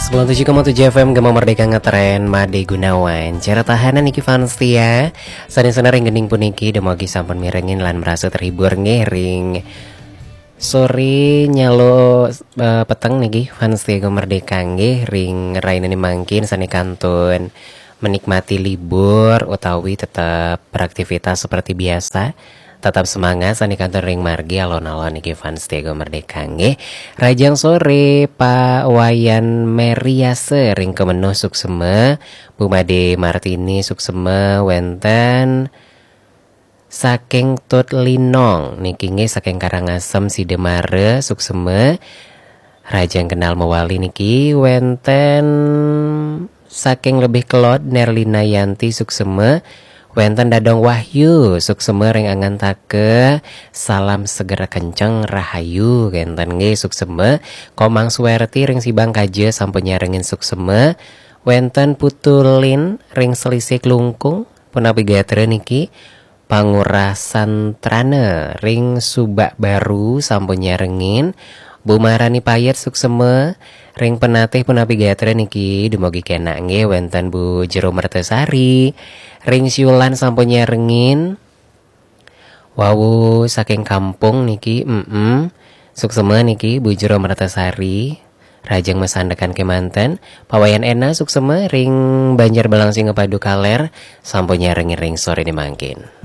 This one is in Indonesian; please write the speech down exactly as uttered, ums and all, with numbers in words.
sembilan puluh tujuh koma tujuh F M Gema Merdeka ngetren Made Gunawan cara tahanan Niki Fanstia sadin senering gening puniki demogi sampun mirengin lan merasa terhibur ngering sore nyalo uh, peteng niki Fanstia Gema Merdeka nggih ring rainani mangkin sani kantun menikmati libur utawi tetap beraktivitas seperti biasa. Tetap semangat sani kantor ring margi alon-alon iki fans Tiago Merdeka nggih. Rajang sore Pak Wayan Meriase ring kemenuh sukseme Bu Made Martini sukseme wenten saking Tut Linong niki nggih saking Karangasem Sidemare sukseme. Rajang kenal mewali niki wenten saking lebih kelot Nerlina Yanti sukseme. Wenten Dadong Wahyu sukseme ring angan take salam segera kenceng rahayu genten nggih sukseme Komang Suwerti ring Sibang Kaje sampun nyarengin sukseme wenten Putulin ring Selisih Lungkung punapi gatre niki Pangurah Santrane ring Subak Baru sampun nyarengin Bu Marani Payet sukseme ring penatih punapi gatre niki dumogi kenak nggih wenten Bu Jero Mertesari ring siulan sampun nyarengin wawu saking kampung niki mm -mm. Sukseme niki Bu Jero Mertesari rajang mesandekan kemanten Pawayan Ena sukseme ring Banjar Balangsing Ngepadu Kaler sampun nyarengin ring sore dimangkin.